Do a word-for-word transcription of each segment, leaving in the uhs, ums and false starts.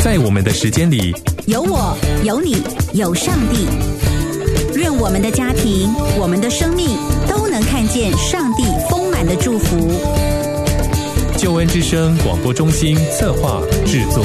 在我们的时间里， 有我，有你，有上帝。愿我们的家庭，我们的生命都能看见上帝丰满的祝福。 救恩之声广播中心策划制作。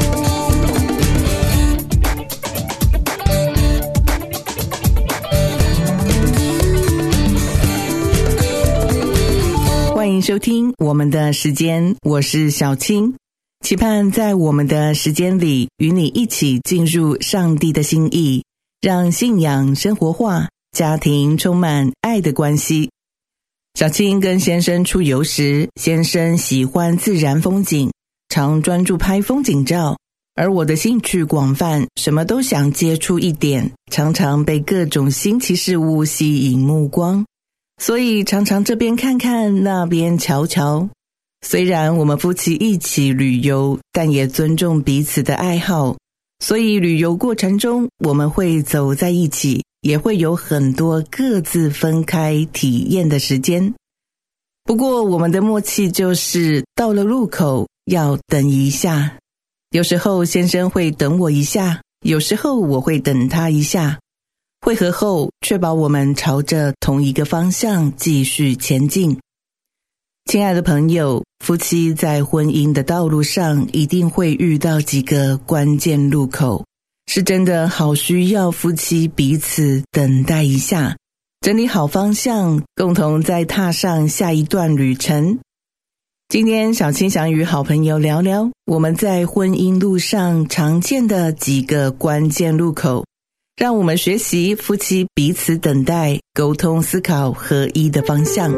欢迎收听我们的时间，我是小青，期盼在我们的时间里与你一起进入上帝的心意，让信仰生活化，家庭充满爱的关系。小青跟先生出游时，先生喜欢自然风景，常专注拍风景照，而我的兴趣广泛，什么都想接触一点，常常被各种新奇事物吸引目光，所以常常这边看看，那边瞧瞧。虽然我们夫妻一起旅游，但也尊重彼此的爱好，所以旅游过程中我们会走在一起，也会有很多各自分开体验的时间。不过我们的默契就是到了路口要等一下，有时候先生会等我一下，有时候我会等他一下。会合后，确保我们朝着同一个方向继续前进。亲爱的朋友，夫妻在婚姻的道路上一定会遇到几个关键路口，是真的好需要夫妻彼此等待一下，整理好方向，共同再踏上下一段旅程。今天小青想与好朋友聊聊我们在婚姻路上常见的几个关键路口，让我们学习夫妻彼此等待、沟通、思考合一的方向。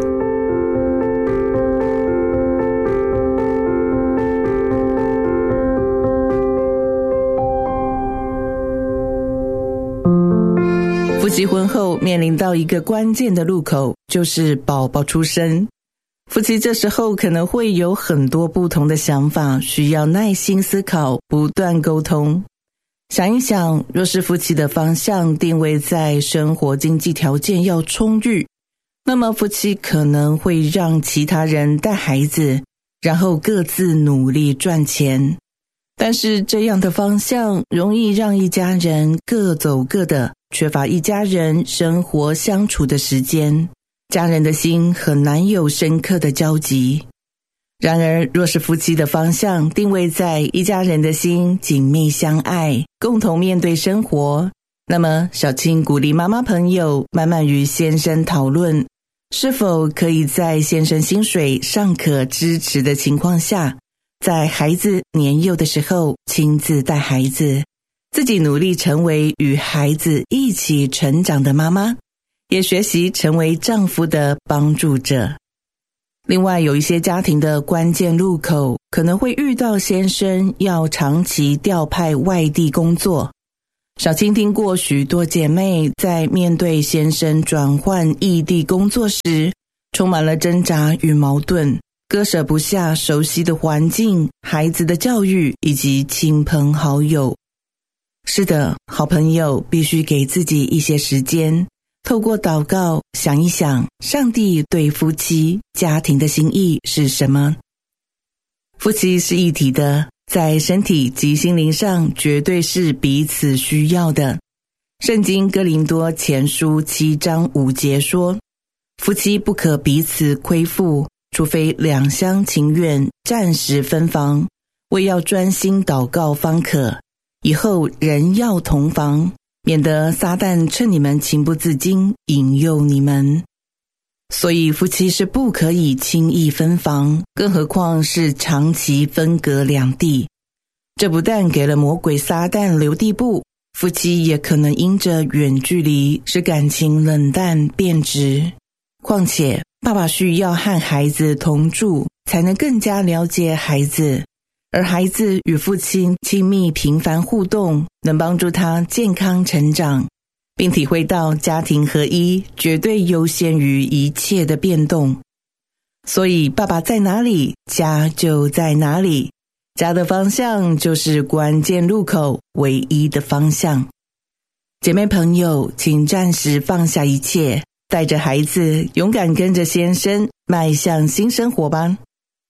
夫妻婚后面临到一个关键的路口，就是宝宝出生。夫妻这时候可能会有很多不同的想法，需要耐心思考，不断沟通。想一想，若是夫妻的方向定位在生活经济条件要充裕，那么夫妻可能会让其他人带孩子，然后各自努力赚钱。但是这样的方向容易让一家人各走各的，缺乏一家人生活相处的时间，家人的心很难有深刻的交集。然而，若是夫妻的方向定位在一家人的心紧密相爱，共同面对生活，那么小青鼓励妈妈朋友慢慢与先生讨论，是否可以在先生薪水尚可支持的情况下，在孩子年幼的时候亲自带孩子，自己努力成为与孩子一起成长的妈妈，也学习成为丈夫的帮助者。另外，有一些家庭的关键路口可能会遇到先生要长期调派外地工作。小青听过许多姐妹在面对先生转换异地工作时，充满了挣扎与矛盾，割舍不下熟悉的环境、孩子的教育以及亲朋好友。是的，好朋友必须给自己一些时间，透过祷告想一想上帝对夫妻家庭的心意是什么。夫妻是一体的，在身体及心灵上绝对是彼此需要的。圣经哥林多前书七章五节说，夫妻不可彼此亏负，除非两厢情愿，暂时分房，为要专心祷告方可，以后人要同房，免得撒旦趁你们情不自禁引诱你们。所以夫妻是不可以轻易分房，更何况是长期分隔两地。这不但给了魔鬼撒旦留地步，夫妻也可能因着远距离使感情冷淡变质。况且爸爸需要和孩子同住，才能更加了解孩子，而孩子与父亲亲密频繁互动，能帮助他健康成长，并体会到家庭合一绝对优先于一切的变动。所以爸爸在哪里，家就在哪里，家的方向就是关键路口唯一的方向。姐妹朋友，请暂时放下一切，带着孩子勇敢跟着先生迈向新生活吧。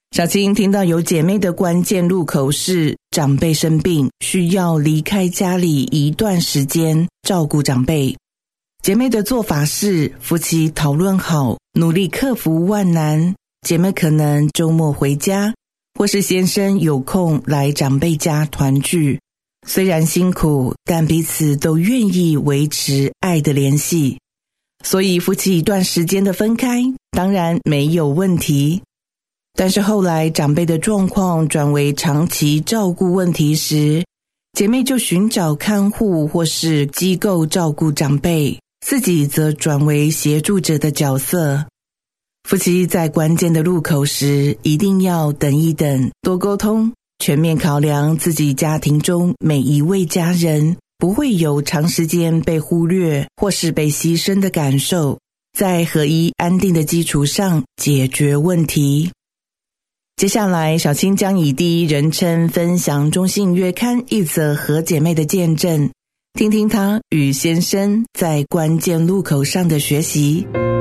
小青听到有姐妹的关键路口是长辈生病，需要离开家里一段时间照顾长辈。姐妹的做法是夫妻讨论好，努力克服万难。姐妹可能周末回家，或是先生有空来长辈家团聚。虽然辛苦，但彼此都愿意维持爱的联系。所以夫妻一段时间的分开，当然没有问题。但是后来长辈的状况转为长期照顾问题时，姐妹就寻找看护或是机构照顾长辈，自己则转为协助者的角色。夫妻在关键的路口时，一定要等一等，多沟通，全面考量自己家庭中每一位家人，不会有长时间被忽略或是被牺牲的感受，在合一安定的基础上解决问题。接下来，小青将以第一人称分享中信月刊一则和姐妹的见证，听听她与先生在关键路口上的学习。